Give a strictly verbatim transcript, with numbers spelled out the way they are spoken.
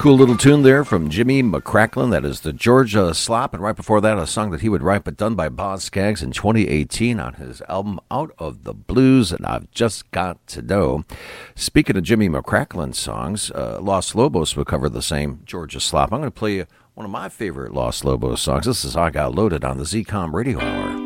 Cool little tune there from Jimmy McCracklin. That is the Georgia Slop. And right before that, a song that he would write but done by Boz Scaggs in twenty eighteen on his album Out of the Blues. And I've Just Got to Know. Speaking of Jimmy McCracklin songs, uh, Los Lobos will cover the same Georgia Slop. I'm going to play you one of my favorite Los Lobos songs. This is I Got Loaded on the Z COM Radio Hour.